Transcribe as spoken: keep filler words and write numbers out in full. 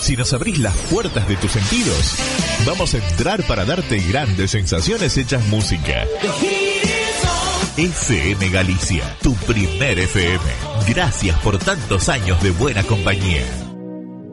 Si nos abrís las puertas de tus sentidos, vamos a entrar para darte grandes sensaciones hechas música. F M Galicia, tu primer F M. Gracias por tantos años de buena compañía.